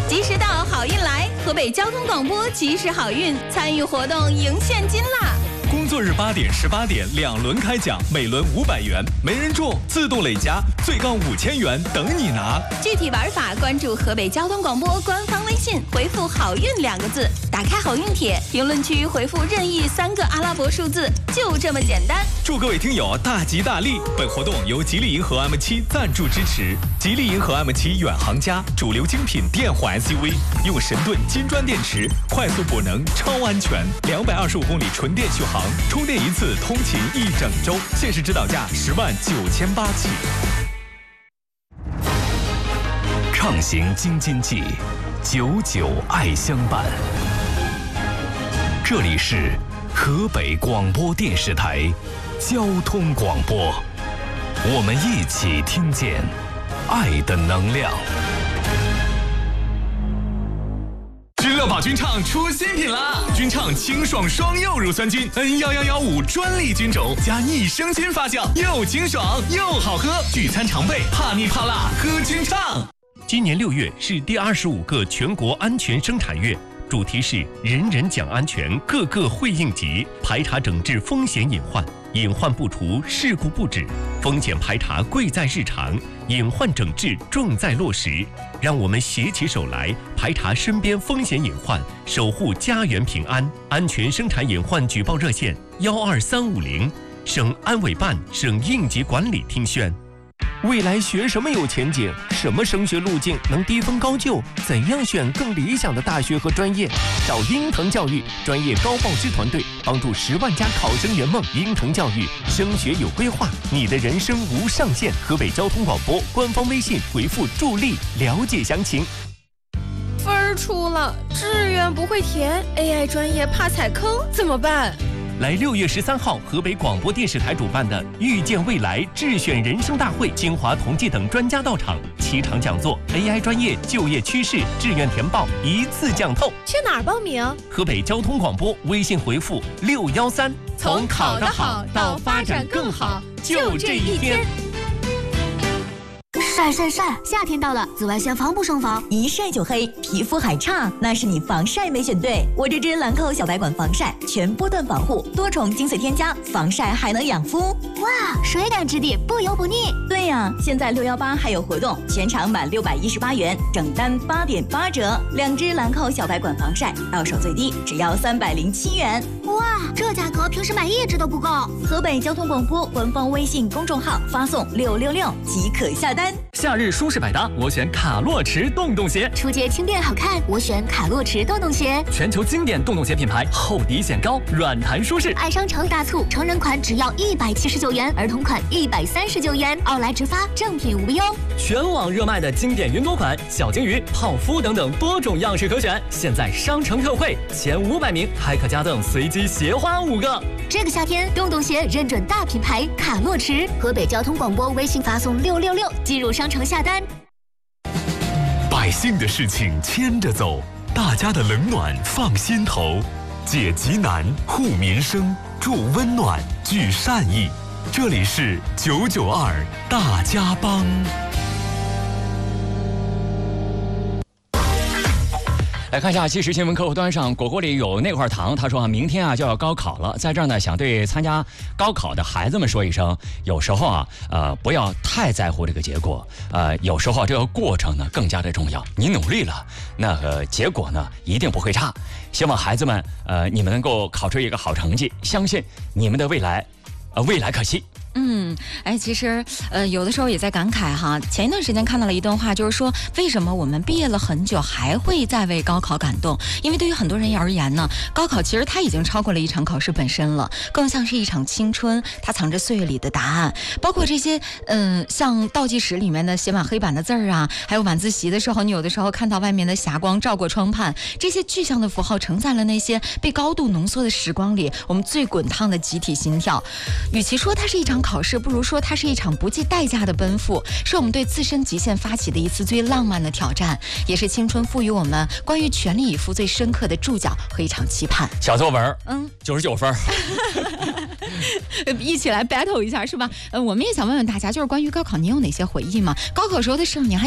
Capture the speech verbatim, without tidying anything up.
及时到，好运来！河北交通广播及时好运，参与活动赢现金啦！ 工作日八点、十八点两轮开奖，每轮五百元，没人中自动累加，最高五千元等你拿。 具体玩法关注河北交通广播官方微信，回复“好运”两个字，打开好运帖，评论区回复任意三个阿拉伯数字，就这么简单。 祝各位听友大吉大利！本活动由吉利银河 M 七赞助支持。吉利银河 M 七远航家，主流精品电混 S U V， 用神盾金砖电池，快速补能，超安全，两百二十五公里纯电续航。充电一次通勤一整周，限时指导价十万九千八起。 畅行京津冀，久久爱相伴。这里是河北广播电视台交通广播，我们一起听见爱的能量。 君乐宝菌畅出新品啦！菌畅清爽双柚乳酸菌 N 一一一五专利菌种加益生菌发酵，又清爽又好喝，聚餐常备，怕腻怕辣喝菌畅。 今年六月是第二十五个全国安全生产月，主题是人人讲安全，个个会应急，排查整治风险隐患，隐患不除，事故不止，风险排查贵在日常，隐患整治重在落实。让我们携起手来，排查身边风险隐患，守护家园平安。安全生产隐患举报热线：幺二三五零，省安委办、省应急管理厅宣。未来学什么有前景？什么升学路径能低分高就？怎样选更理想的大学和专业？找鹰腾教育专业高报师团队，帮助十万家考生圆梦。鹰腾教育升学有规划，你的人生无上限。河北交通广播官方微信回复助力了解详情。 分儿出了，志愿不会填 ，A I 专业怕踩坑，怎么办？ 来六月十三号，河北广播电视台主办的“遇见未来”智选人生大会，清华同济等专家到场，七场讲座 ，A I 专业、就业趋势、志愿填报一次讲透。 去哪儿报名？ 河北交通广播微信回复六幺三， 从考得好到发展更好，就这一天。 晒晒晒！夏天到了，紫外线防不胜防， 一晒就黑，皮肤还差，那是你防晒没选对。我这支兰蔻小白管防晒，全波段保护，多重精粹添加，防晒还能养肤。 哇，水感质地，不油不腻。 对呀，现在六幺八还有活动，全场满六百一十八元，整单八点八折。两支兰蔻小白管防晒，到手最低只要三百零七元。 哇，这价格平时买一支都不够。 河北交通广播官方微信公众号发送六六六即可下单。 夏日舒适百搭，我选卡洛驰洞洞鞋。 出街轻便好看，我选卡洛驰洞洞鞋。 全球经典洞洞鞋品牌，厚底显高，软弹舒适。 爱商城大促，成人款只要一百七十九元，儿童款一百三十九元，奥莱直发，正品无忧。 全网热卖的经典云朵款，小金鱼、泡芙等等多种样式可选。现在商城特惠，前五百名还可加赠随机鞋花五个。 这个夏天，洞洞鞋认准大品牌卡洛驰。河北交通广播微信发送六六六，进入商城下单。 百姓的事情牵着走，大家的冷暖放心头，解急难、护民生、助温暖、聚善意。这里是九九二大家帮。 来看一下即时新闻客户端上，果果里有那块糖，他说啊，明天啊就要高考了，在这儿呢想对参加高考的孩子们说一声，有时候啊，呃，不要太在乎这个结果，呃，有时候这个过程呢更加的重要。你努力了，那个结果呢一定不会差。希望孩子们，呃，你们能够考出一个好成绩，相信你们的未来，呃，未来可期。 嗯，哎，其实，呃，有的时候也在感慨哈。前一段时间看到了一段话，就是说，为什么我们毕业了很久还会再为高考感动？因为对于很多人而言呢，高考其实它已经超过了一场考试本身了，更像是一场青春，它藏着岁月里的答案，包括这些，嗯、呃，像倒计时里面的写满黑板的字儿啊，还有晚自习的时候，你有的时候看到外面的霞光照过窗畔，这些具象的符号承载了那些被高度浓缩的时光里，我们最滚烫的集体心跳。与其说它是一场考试，不如说它是一场不计代价的奔赴，是我们对自身极限发起的一次最浪漫的挑战，也是青春赋予我们关于全力以赴最深刻的注脚和一场期盼。 小作文， 嗯， 九十九分， 一起来 battle 一下是吧？呃，我们也想问问大家，就是关于高考，您有哪些回忆吗？高考时候的事儿，您还